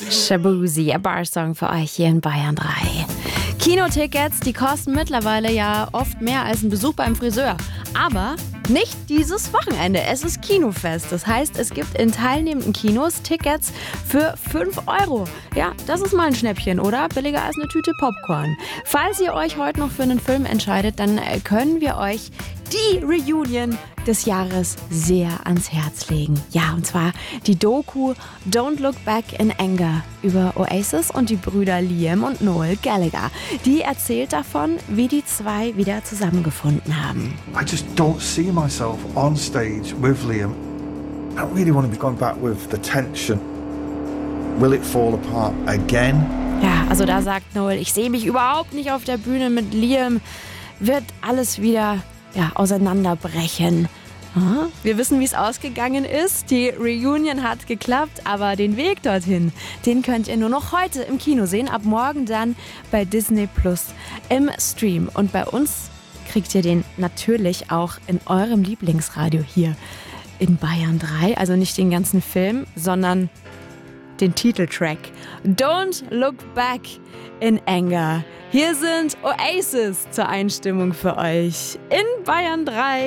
Shaboozey, ein Bar-Song für euch hier in Bayern 3. Kinotickets, die kosten mittlerweile ja oft mehr als ein Besuch beim Friseur. Aber nicht dieses Wochenende. Es ist Kinofest. Das heißt, es gibt in teilnehmenden Kinos Tickets für 5 Euro. Ja, das ist mal ein Schnäppchen, oder? Billiger als eine Tüte Popcorn. Falls ihr euch heute noch für einen Film entscheidet, dann können wir euch die Reunion des Jahres sehr ans Herz legen. Ja, und zwar die Doku Don't Look Back in Anger über Oasis und die Brüder Liam und Noel Gallagher. Die erzählt davon, wie die zwei wieder zusammengefunden haben. I just don't see myself on stage with Liam. I don't really want to be going back with the tension. Will it fall apart again? Ja, also da sagt Noel, ich sehe mich überhaupt nicht auf der Bühne mit Liam. Wird alles wieder auseinanderbrechen. Wir wissen, wie es ausgegangen ist. Die Reunion hat geklappt, aber den Weg dorthin, den könnt ihr nur noch heute im Kino sehen. Ab morgen dann bei Disney Plus im Stream. Und bei uns kriegt ihr den natürlich auch in eurem Lieblingsradio hier in Bayern 3. Also nicht den ganzen Film, sondern den Titeltrack. Don't Look Back in Anger. Hier sind Oasis zur Einstimmung für euch in Bayern 3.